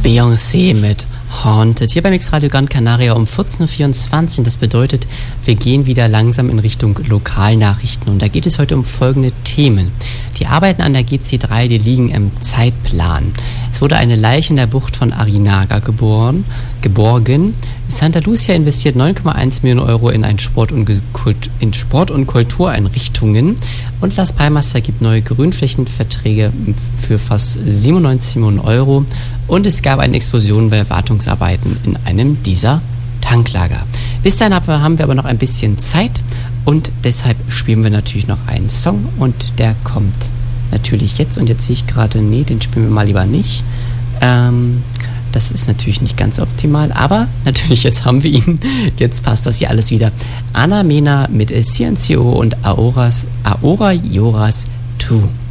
Beyoncé mit Haunted. Hier bei Mix Radio Gran Canaria um 14.24 Uhr. Und das bedeutet, wir gehen wieder langsam in Richtung Lokalnachrichten. Und da geht es heute um folgende Themen. Die Arbeiten an der GC3, die liegen im Zeitplan. Es wurde eine Leiche in der Bucht von Arinaga geborgen. Santa Lucia investiert 9,1 Millionen Euro in Sport- und Kultureinrichtungen. Und Las Palmas vergibt neue Grünflächenverträge für fast 97 Millionen Euro. Und es gab eine Explosion bei Wartungsarbeiten in einem dieser Tanklager. Bis dahin haben wir aber noch ein bisschen Zeit und deshalb spielen wir natürlich noch einen Song und der kommt natürlich jetzt. Und jetzt sehe ich gerade, nee, den spielen wir mal lieber nicht. Das ist natürlich nicht ganz optimal, aber natürlich, jetzt haben wir ihn. Jetzt passt das hier alles wieder. Ana Mena mit CNCO und Aora Yoras 2.